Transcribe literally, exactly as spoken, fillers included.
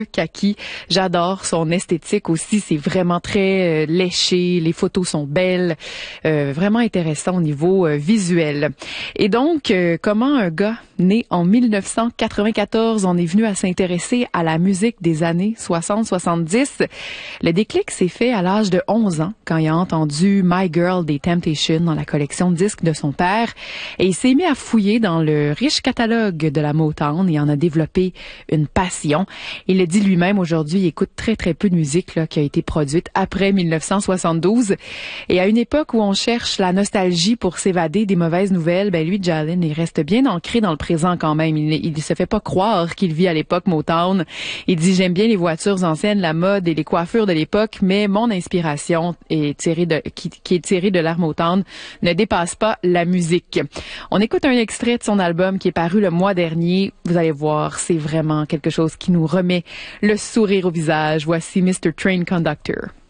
Kaki. J'adore son esthétique aussi. C'est vraiment très euh, léché. Les photos sont belles. Euh, vraiment intéressant au niveau euh, visuel. Et donc, euh, comment un gars né en mille neuf cent quatre-vingt-quatorze, on est venu à s'intéresser à la musique des années soixante soixante-dix. Le déclic s'est fait à l'âge de onze ans, quand il a entendu My Girl des Temptations dans la collection de disques de son père. Et il s'est mis à fouiller dans le riche catalogue de la Motown et en a développé une passion. Il le dit lui-même aujourd'hui, il écoute très très peu de musique là, qui a été produite après mille neuf cent soixante-douze. Et à une époque où on cherche la nostalgie pour s'évader des mauvaises nouvelles, ben lui, Jalen, il reste bien ancré dans le présent quand même. Il, il se fait pas croire qu'il vit à l'époque Motown. Il dit, j'aime bien les voitures anciennes, la mode et les coiffures de l'époque, mais mon inspiration est tirée de, qui, qui est tirée de l'ère Motown ne dépasse pas la musique. On écoute un extrait de son album qui est paru le mois dernier. Vous allez voir, c'est vraiment quelque chose qui nous remet le sourire au visage. Voici mister Train Conductor.